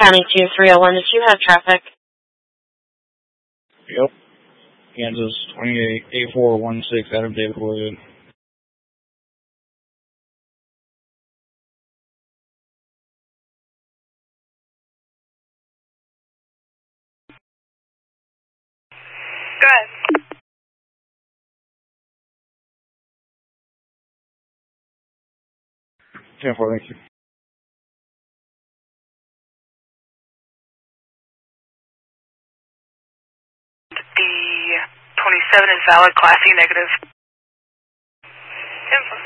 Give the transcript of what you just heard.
County 2301, did you have traffic? Yep. Kansas 288416, Adam David Wood. Go ahead. 10-4, thank you. The 27 is valid, Class E negative. 10-4.